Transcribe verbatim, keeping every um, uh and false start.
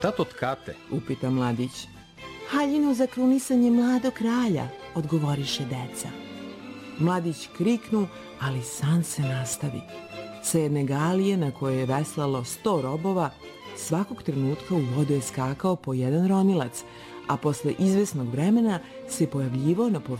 Tato tkate? Upita mladić. Haljinu za krunisanje mladog kralja, odgovoriše deca. Mladić kriknu, ali san se nastavi. Sa jedne galije na kojoj je veslalo sto robova, svakog trenutka u vodu je skakao po jedan ronilac, a posle izvesnog vremena se pojavljivao na površini